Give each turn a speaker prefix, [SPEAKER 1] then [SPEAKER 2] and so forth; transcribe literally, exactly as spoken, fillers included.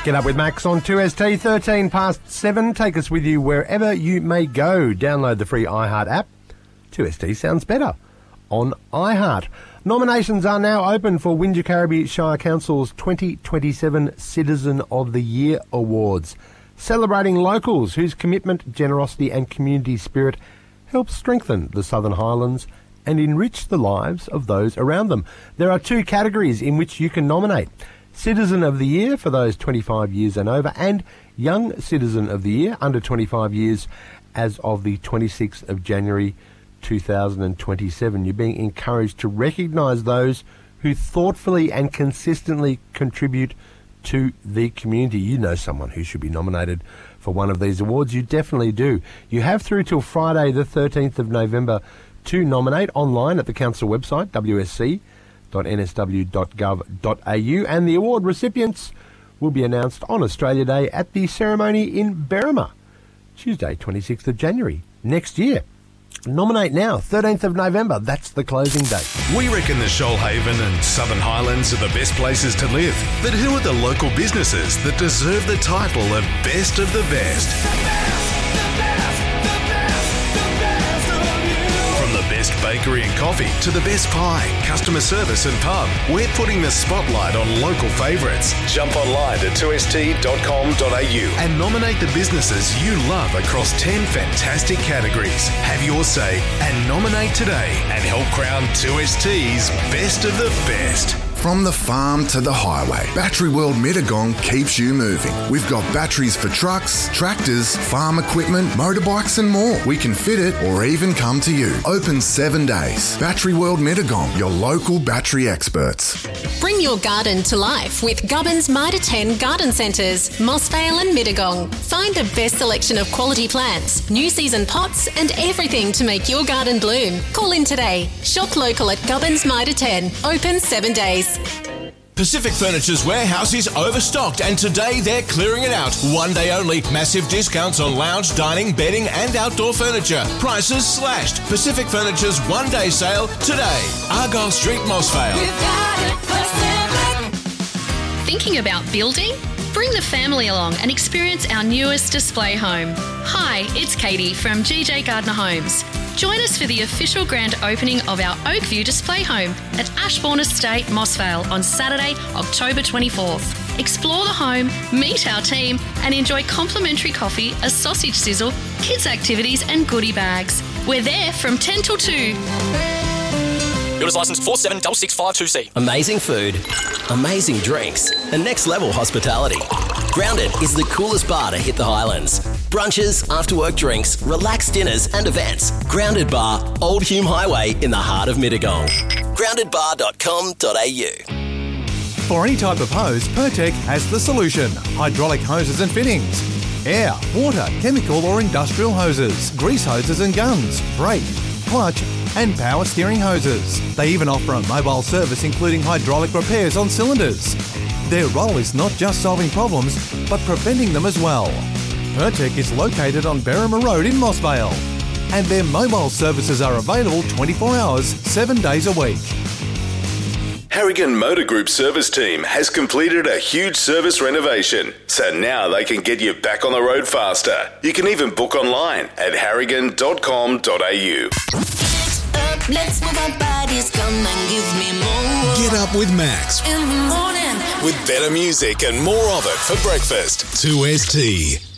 [SPEAKER 1] Get up with Max on two S T, thirteen past seven. Take us with you wherever you may go. Download the free iHeart app. two S T sounds better on iHeart. Nominations are now open for Wingecarribee Shire Council's twenty twenty-seven Citizen of the Year Awards, celebrating locals whose commitment, generosity and community spirit helps strengthen the Southern Highlands and enrich the lives of those around them. There are two categories in which you can nominate: Citizen of the Year for those twenty-five years and over, and Young Citizen of the Year under twenty-five years as of the twenty-sixth of January two thousand twenty-seven. You're being encouraged to recognise those who thoughtfully and consistently contribute to the community. You know someone who should be nominated for one of these awards. You definitely do. You have through till Friday the thirteenth of November to nominate online at the council website, w s c dot n s w dot gov dot a u, and the award recipients will be announced on Australia Day at the ceremony in Berrima, Tuesday twenty-sixth of January next year. Nominate now, thirteenth of November, that's the closing date.
[SPEAKER 2] We reckon the Shoalhaven and Southern Highlands are the best places to live. But who are the local businesses that deserve the title of Best of the Best? From the best bakery and coffee to the best pie, customer service and pub, we're putting the spotlight on local favourites. Jump online to two s t dot com dot a u and nominate the businesses you love across ten fantastic categories. Have your say and nominate today and help crown two S T's Best of the Best.
[SPEAKER 3] From the farm to the highway, Battery World Mittagong keeps you moving. We've got batteries for trucks, tractors, farm equipment, motorbikes and more. We can fit it or even come to you. Open seven days. Battery World Mittagong, your local battery experts.
[SPEAKER 4] Bring your garden to life with Gubbins Mitre ten Garden Centres, Mossvale and Mittagong. Find the best selection of quality plants, new season pots and everything to make your garden bloom. Call in today. Shop local at Gubbins Mitre ten. Open seven days.
[SPEAKER 5] Pacific Furniture's warehouse is overstocked and today they're clearing it out. One day only, massive discounts on lounge, dining, bedding and outdoor furniture. Prices slashed. Pacific Furniture's one day sale today. Argyle Street, Mossvale.
[SPEAKER 6] Thinking about building? Bring the family along and experience our newest display home. Hi, it's Katie from G J Gardner Homes. Join us for the official grand opening of our Oakview display home at Ashbourne Estate, Mossvale on Saturday, October twenty-fourth. Explore the home, meet our team and enjoy complimentary coffee, a sausage sizzle, kids activities and goodie bags. We're there from ten till two.
[SPEAKER 7] Builder's licence four seven six six five two C.
[SPEAKER 8] Amazing food, amazing drinks, and next level hospitality. Grounded is the coolest bar to hit the Highlands. Brunches, after-work drinks, relaxed dinners and events. Grounded Bar, Old Hume Highway in the heart of Mittagong. grounded bar dot com dot a u.
[SPEAKER 9] For any type of hose, Pertec has the solution. Hydraulic hoses and fittings, air, water, chemical or industrial hoses, grease hoses and guns, brake, clutch and power steering hoses. They even offer a mobile service including hydraulic repairs on cylinders. Their role is not just solving problems, but preventing them as well. Pertec is located on Berrima Road in Mossvale, and their mobile services are available twenty-four hours, seven days a week.
[SPEAKER 2] Harrigan Motor Group service team has completed a huge service renovation, so now they can get you back on the road faster. You can even book online at harrigan dot com dot a u.
[SPEAKER 10] Let's move our bodies, come and give me more.
[SPEAKER 2] Get up with Max.
[SPEAKER 10] In the morning.
[SPEAKER 2] With better music and more of it for breakfast. two S T.